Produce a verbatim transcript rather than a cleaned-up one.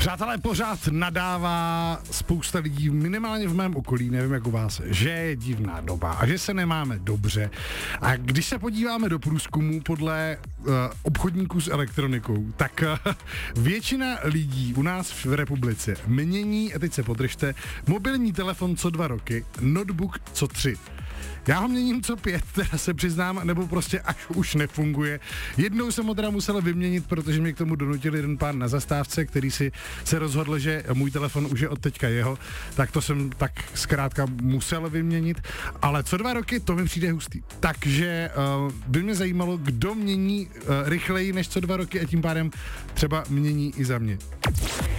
Přátelé, pořád nadává spousta lidí, minimálně v mém okolí, nevím jak u vás, že je divná doba a že se nemáme dobře. A když se podíváme do průzkumu podle uh, obchodníků s elektronikou, tak uh, většina lidí u nás v republice mění, a teď se podržte, mobilní telefon co dva roky, notebook co tři. Já ho měním co pět, teda se přiznám, nebo prostě až už nefunguje. Jednou jsem ho teda musel vyměnit, protože mě k tomu donutil jeden pán na zastávce, který si se rozhodl, že můj telefon už je od teďka jeho, tak to jsem tak zkrátka musel vyměnit, ale co dva roky to mi přijde hustý. Takže uh, by mě zajímalo, kdo mění uh, rychleji než co dva roky a tím pádem třeba mění i za mě.